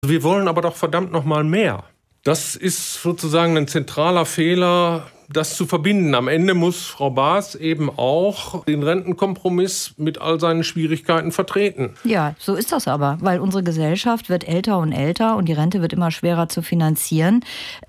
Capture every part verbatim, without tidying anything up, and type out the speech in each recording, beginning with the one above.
Wir wollen aber doch verdammt noch mal mehr. Das ist sozusagen ein zentraler Fehler, das zu verbinden. Am Ende muss Frau Baas eben auch den Rentenkompromiss mit all seinen Schwierigkeiten vertreten. Ja, so ist das aber, weil unsere Gesellschaft wird älter und älter und die Rente wird immer schwerer zu finanzieren.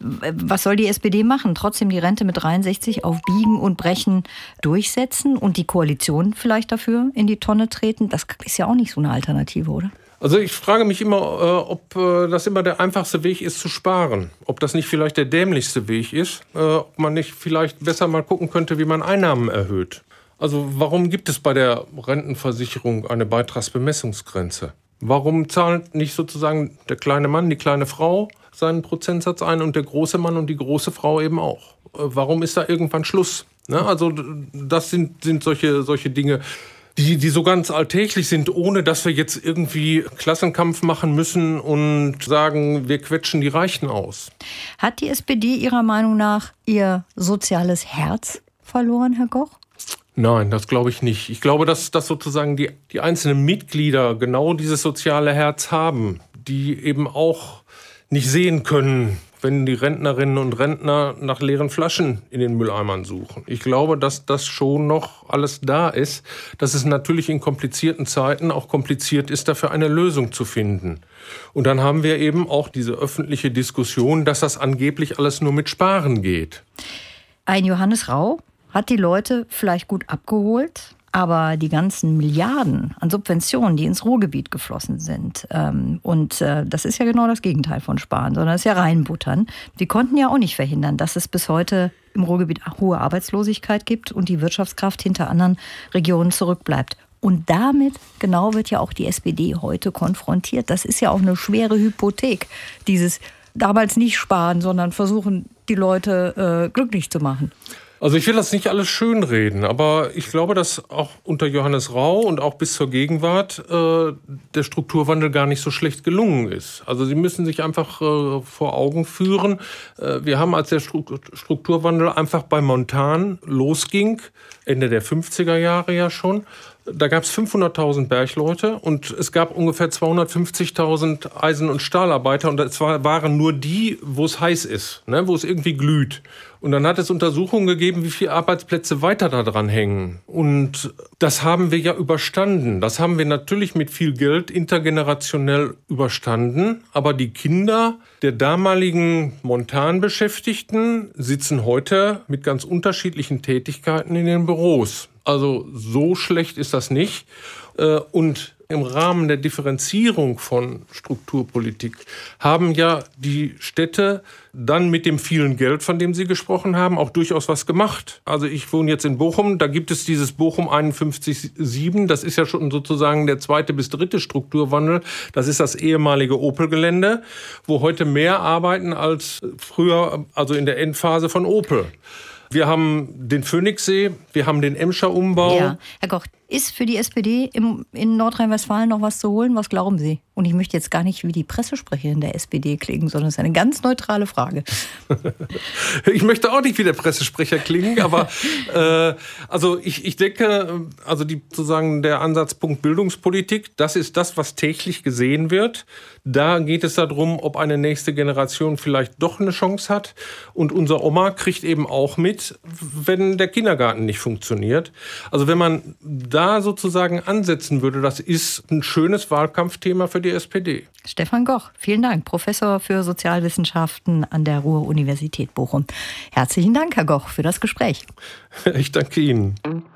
Was soll die S P D machen? Trotzdem die Rente mit dreiundsechzig auf Biegen und Brechen durchsetzen und die Koalition vielleicht dafür in die Tonne treten? Das ist ja auch nicht so eine Alternative, oder? Also ich frage mich immer, äh, ob äh, das immer der einfachste Weg ist zu sparen. Ob das nicht vielleicht der dämlichste Weg ist. Äh, ob man nicht vielleicht besser mal gucken könnte, wie man Einnahmen erhöht. Also warum gibt es bei der Rentenversicherung eine Beitragsbemessungsgrenze? Warum zahlt nicht sozusagen der kleine Mann, die kleine Frau seinen Prozentsatz ein und der große Mann und die große Frau eben auch? Äh, warum ist da irgendwann Schluss? Ne? Also das sind, sind solche, solche Dinge, Die, die so ganz alltäglich sind, ohne dass wir jetzt irgendwie Klassenkampf machen müssen und sagen, wir quetschen die Reichen aus. Hat die S P D Ihrer Meinung nach ihr soziales Herz verloren, Herr Goch? Nein, das glaube ich nicht. Ich glaube, dass, dass sozusagen die, die einzelnen Mitglieder genau dieses soziale Herz haben, die eben auch nicht sehen können, wenn die Rentnerinnen und Rentner nach leeren Flaschen in den Mülleimern suchen. Ich glaube, dass das schon noch alles da ist, dass es natürlich in komplizierten Zeiten auch kompliziert ist, dafür eine Lösung zu finden. Und dann haben wir eben auch diese öffentliche Diskussion, dass das angeblich alles nur mit Sparen geht. Ein Johannes Rau hat die Leute vielleicht gut abgeholt, aber die ganzen Milliarden an Subventionen, die ins Ruhrgebiet geflossen sind, ähm, und äh, das ist ja genau das Gegenteil von Sparen, sondern es ist ja reinbuttern, die konnten ja auch nicht verhindern, dass es bis heute im Ruhrgebiet hohe Arbeitslosigkeit gibt und die Wirtschaftskraft hinter anderen Regionen zurückbleibt. Und damit genau wird ja auch die S P D heute konfrontiert. Das ist ja auch eine schwere Hypothek, dieses damals nicht sparen, sondern versuchen, die Leute äh, glücklich zu machen. Also ich will das nicht alles schönreden, aber ich glaube, dass auch unter Johannes Rau und auch bis zur Gegenwart äh, der Strukturwandel gar nicht so schlecht gelungen ist. Also Sie müssen sich einfach äh, vor Augen führen, äh, wir haben, als der Strukturwandel einfach bei Montan losging, Ende der fünfziger Jahre ja schon, da gab es fünfhunderttausend Bergleute und es gab ungefähr zweihundertfünfzigtausend Eisen- und Stahlarbeiter und das waren nur die, wo es heiß ist, ne, wo es irgendwie glüht. Und dann hat es Untersuchungen gegeben, wie viele Arbeitsplätze weiter da dran hängen. Und das haben wir ja überstanden. Das haben wir natürlich mit viel Geld intergenerationell überstanden. Aber die Kinder der damaligen Montanbeschäftigten sitzen heute mit ganz unterschiedlichen Tätigkeiten in den Büros. Also so schlecht ist das nicht. Und im Rahmen der Differenzierung von Strukturpolitik haben ja die Städte dann mit dem vielen Geld, von dem Sie gesprochen haben, auch durchaus was gemacht. Also ich wohne jetzt in Bochum, da gibt es dieses Bochum einundfünfzig sieben, das ist ja schon sozusagen der zweite bis dritte Strukturwandel. Das ist das ehemalige Opel-Gelände, wo heute mehr arbeiten als früher, also in der Endphase von Opel. Wir haben den Phoenixsee, wir haben den Emscher-Umbau. Ja, Herr Goch, ist für die S P D im, in Nordrhein-Westfalen noch was zu holen? Was glauben Sie? Und ich möchte jetzt gar nicht wie die Pressesprecherin der S P D klingen, sondern es ist eine ganz neutrale Frage. Ich möchte auch nicht wie der Pressesprecher klingen, aber äh, also ich, ich denke, also die, sozusagen der Ansatzpunkt Bildungspolitik, das ist das, was täglich gesehen wird. Da geht es darum, ob eine nächste Generation vielleicht doch eine Chance hat. Und unser Oma kriegt eben auch mit, wenn der Kindergarten nicht funktioniert. Also wenn man da sozusagen ansetzen würde, das ist ein schönes Wahlkampfthema für die S P D. Stefan Goch, vielen Dank, Professor für Sozialwissenschaften an der Ruhr-Universität Bochum. Herzlichen Dank, Herr Goch, für das Gespräch. Ich danke Ihnen.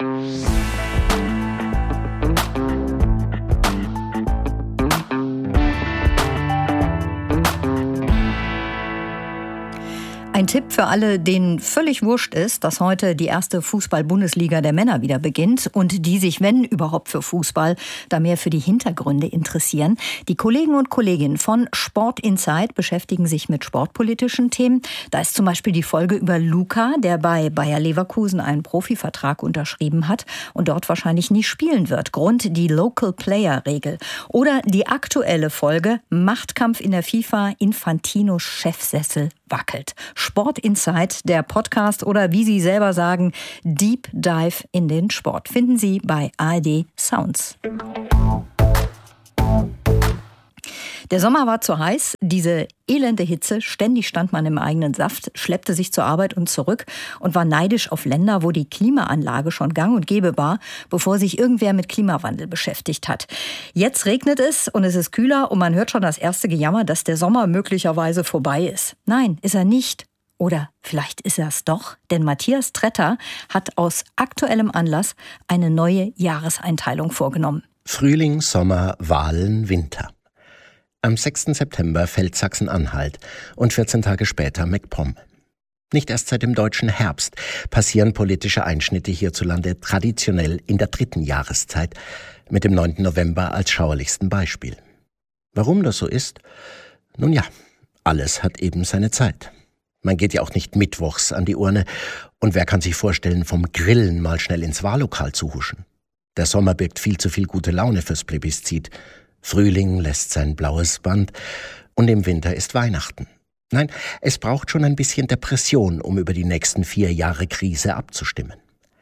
Ein Tipp für alle, denen völlig wurscht ist, dass heute die erste Fußball-Bundesliga der Männer wieder beginnt und die sich, wenn überhaupt für Fußball, da mehr für die Hintergründe interessieren. Die Kollegen und Kolleginnen von Sport Insight beschäftigen sich mit sportpolitischen Themen. Da ist zum Beispiel die Folge über Luka, der bei Bayer Leverkusen einen Profivertrag unterschrieben hat und dort wahrscheinlich nicht spielen wird. Grund die Local-Player-Regel. Oder die aktuelle Folge Machtkampf in der FIFA, Infantinos Chefsessel wackelt. Sport Insight, der Podcast oder wie Sie selber sagen, Deep Dive in den Sport. Finden Sie bei A R D Sounds. Der Sommer war zu heiß, diese elende Hitze, ständig stand man im eigenen Saft, schleppte sich zur Arbeit und zurück und war neidisch auf Länder, wo die Klimaanlage schon gang und gäbe war, bevor sich irgendwer mit Klimawandel beschäftigt hat. Jetzt regnet es und es ist kühler und man hört schon das erste Gejammer, dass der Sommer möglicherweise vorbei ist. Nein, ist er nicht. Oder vielleicht ist er es doch, denn Matthias Tretter hat aus aktuellem Anlass eine neue Jahreseinteilung vorgenommen. Frühling, Sommer, Wahlen, Winter. Am sechsten September fällt Sachsen-Anhalt und vierzehn Tage später MacPom. Nicht erst seit dem deutschen Herbst passieren politische Einschnitte hierzulande traditionell in der dritten Jahreszeit, mit dem neunten November als schauerlichsten Beispiel. Warum das so ist? Nun ja, alles hat eben seine Zeit. Man geht ja auch nicht mittwochs an die Urne. Und wer kann sich vorstellen, vom Grillen mal schnell ins Wahllokal zu huschen? Der Sommer birgt viel zu viel gute Laune fürs Plebiszit. Frühling lässt sein blaues Band und im Winter ist Weihnachten. Nein, es braucht schon ein bisschen Depression, um über die nächsten vier Jahre Krise abzustimmen.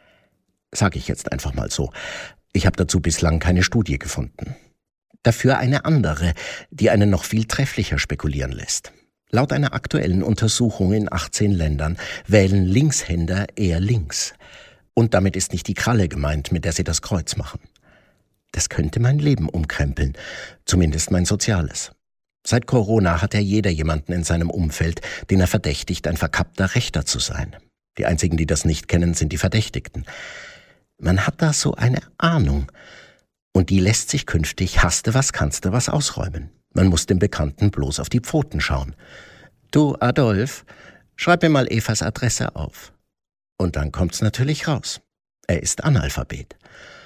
Sag ich jetzt einfach mal so. Ich habe dazu bislang keine Studie gefunden. Dafür eine andere, die einen noch viel trefflicher spekulieren lässt. Laut einer aktuellen Untersuchung in achtzehn Ländern wählen Linkshänder eher links. Und damit ist nicht die Kralle gemeint, mit der sie das Kreuz machen. Das könnte mein Leben umkrempeln, zumindest mein soziales. Seit Corona hat ja jeder jemanden in seinem Umfeld, den er verdächtigt, ein verkappter Rechter zu sein. Die einzigen, die das nicht kennen, sind die Verdächtigten. Man hat da so eine Ahnung. Und die lässt sich künftig, hast du was, kannst du was ausräumen. Man muss dem Bekannten bloß auf die Pfoten schauen. Du, Adolf, schreib mir mal Evas Adresse auf. Und dann kommt's natürlich raus. Er ist Analphabet.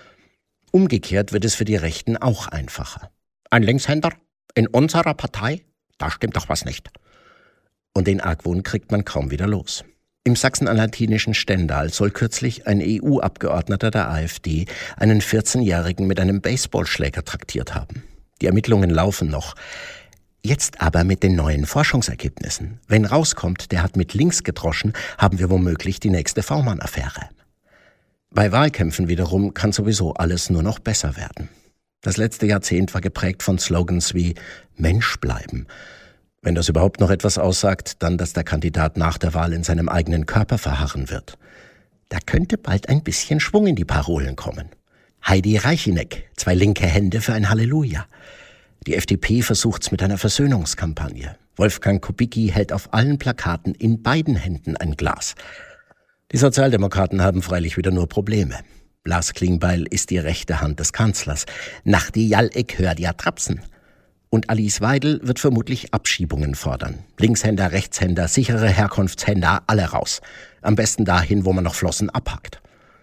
Umgekehrt wird es für die Rechten auch einfacher. Ein Linkshänder in unserer Partei? Da stimmt doch was nicht. Und den Argwohn kriegt man kaum wieder los. Im sachsen-anhaltinischen Stendal soll kürzlich ein E U-Abgeordneter der AfD einen vierzehnjährigen mit einem Baseballschläger traktiert haben. Die Ermittlungen laufen noch. Jetzt aber mit den neuen Forschungsergebnissen. Wenn rauskommt, der hat mit links gedroschen, haben wir womöglich die nächste V-Mann-Affäre. Bei Wahlkämpfen wiederum kann sowieso alles nur noch besser werden. Das letzte Jahrzehnt war geprägt von Slogans wie Mensch bleiben. Wenn das überhaupt noch etwas aussagt, dann, dass der Kandidat nach der Wahl in seinem eigenen Körper verharren wird. Da könnte bald ein bisschen Schwung in die Parolen kommen. Heidi Reichineck, zwei linke Hände für ein Halleluja. Die F D P versucht's mit einer Versöhnungskampagne. Wolfgang Kubicki hält auf allen Plakaten in beiden Händen ein Glas. Die Sozialdemokraten haben freilich wieder nur Probleme. Lars Klingbeil ist die rechte Hand des Kanzlers. Nach die Jalleck hört ja Trapsen. Und Alice Weidel wird vermutlich Abschiebungen fordern. Linkshänder, Rechtshänder, sichere Herkunftshänder, alle raus. Am besten dahin, wo man noch Flossen abhackt.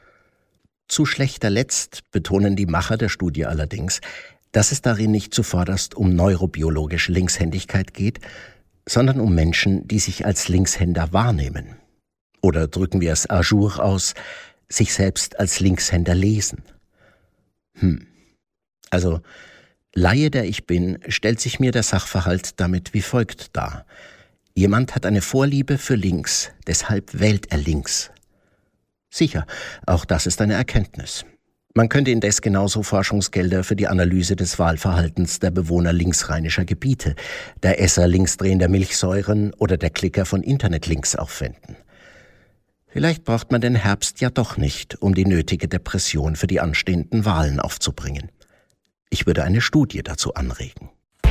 Zu schlechter Letzt betonen die Macher der Studie allerdings, dass es darin nicht zuvorderst um neurobiologische Linkshändigkeit geht, sondern um Menschen, die sich als Linkshänder wahrnehmen. Oder drücken wir es à jour aus, sich selbst als Linkshänder lesen. Hm. Also, Laie, der ich bin, stellt sich mir der Sachverhalt damit wie folgt dar. Jemand hat eine Vorliebe für links, deshalb wählt er links. Sicher, auch das ist eine Erkenntnis. Man könnte indes genauso Forschungsgelder für die Analyse des Wahlverhaltens der Bewohner linksrheinischer Gebiete, der Esser linksdrehender Milchsäuren oder der Klicker von Internetlinks aufwenden. Vielleicht braucht man den Herbst ja doch nicht, um die nötige Depression für die anstehenden Wahlen aufzubringen. Ich würde eine Studie dazu anregen.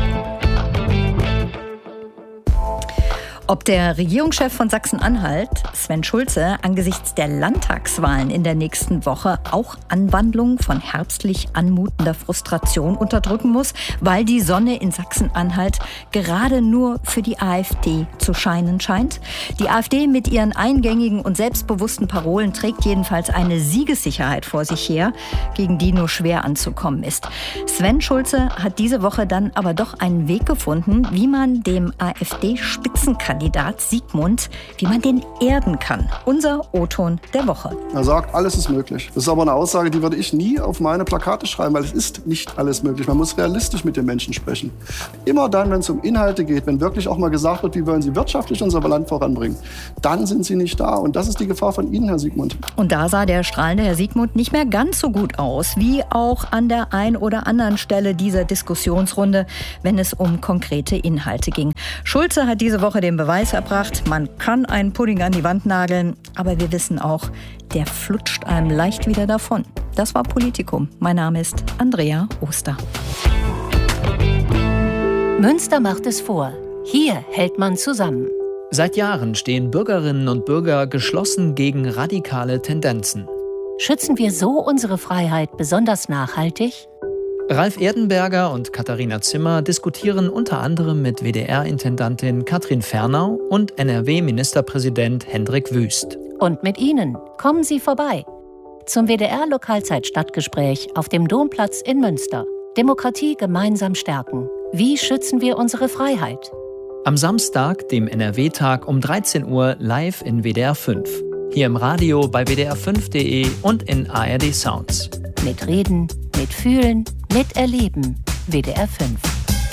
Ob der Regierungschef von Sachsen-Anhalt, Sven Schulze, angesichts der Landtagswahlen in der nächsten Woche auch Anwandlungen von herbstlich anmutender Frustration unterdrücken muss, weil die Sonne in Sachsen-Anhalt gerade nur für die AfD zu scheinen scheint? Die AfD mit ihren eingängigen und selbstbewussten Parolen trägt jedenfalls eine Siegessicherheit vor sich her, gegen die nur schwer anzukommen ist. Sven Schulze hat diese Woche dann aber doch einen Weg gefunden, wie man dem AfD-Spitzenkandidaten Kandidat Siegmund, wie man den erden kann. Unser O-Ton der Woche. Er sagt, alles ist möglich. Das ist aber eine Aussage, die würde ich nie auf meine Plakate schreiben, weil es ist nicht alles möglich. Man muss realistisch mit den Menschen sprechen. Immer dann, wenn es um Inhalte geht, wenn wirklich auch mal gesagt wird, wie wollen Sie wirtschaftlich unser Land voranbringen, dann sind Sie nicht da. Und das ist die Gefahr von Ihnen, Herr Siegmund. Und da sah der strahlende Herr Siegmund nicht mehr ganz so gut aus, wie auch an der ein oder anderen Stelle dieser Diskussionsrunde, wenn es um konkrete Inhalte ging. Schulze hat diese Woche den Beweis erbracht, man kann einen Pudding an die Wand nageln, aber wir wissen auch, der flutscht einem leicht wieder davon. Das war Politikum. Mein Name ist Andrea Oster. Münster macht es vor. Hier hält man zusammen. Seit Jahren stehen Bürgerinnen und Bürger geschlossen gegen radikale Tendenzen. Schützen wir so unsere Freiheit besonders nachhaltig? Ralf Erdenberger und Katharina Zimmer diskutieren unter anderem mit W D R-Intendantin Katrin Fernau und N R W-Ministerpräsident Hendrik Wüst. Und mit Ihnen kommen Sie vorbei zum W D R-Lokalzeit-Stadtgespräch auf dem Domplatz in Münster. Demokratie gemeinsam stärken. Wie schützen wir unsere Freiheit? Am Samstag, dem N R W-Tag um dreizehn Uhr live in W D R fünf. Hier im Radio bei W D R fünf punkt de und in A R D Sounds. Mitreden, mitfühlen, miterleben. W D R fünf.